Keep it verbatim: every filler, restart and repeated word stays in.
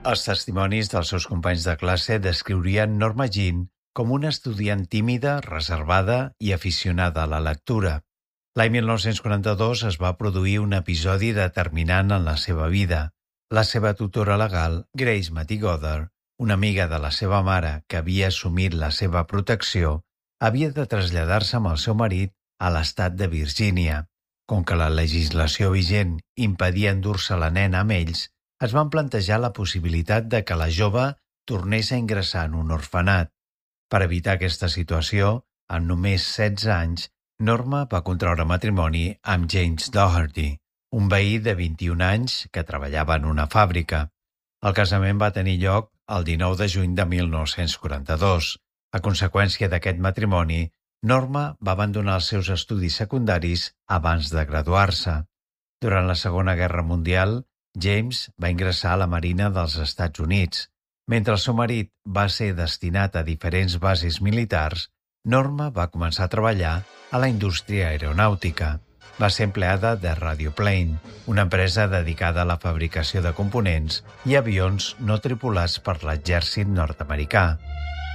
Els testimonis dels seus companys de classe descriurien Norma Jean com una estudiant tímida, reservada i aficionada a la lectura. L'any mil nou-cents quaranta-dos es va produir un episodi determinant en la seva vida. La seva tutora legal, Grace Matty-Goddard, una amiga de la seva mare que havia assumit la seva protecció, havia de traslladar-se amb el seu marit a l'estat de Virgínia. Com que la legislació vigent impedia endur-se la nena amb ells, es van plantejar la possibilitat de que la jove tornés a ingressar en un orfenat. Per evitar aquesta situació, amb només setze anys, Norma va contraure matrimoni amb James Doherty, un veí de vint-i-un anys que treballava en una fàbrica. El casament va tenir lloc el dinou de juny de mil nou-cents quaranta-dos. A conseqüència d'aquest matrimoni, Norma va abandonar els seus estudis secundaris abans de graduar-se. Durant la Segona Guerra Mundial, James va ingressar a la Marina dels Estats Units. Mentre el seu marit va ser destinat a diferents bases militars, Norma va començar a treballar a la indústria aeronàutica. Va ser empleada de Radioplane, una empresa dedicada a la fabricació de components i avions no tripulats per l'exèrcit nord-americà.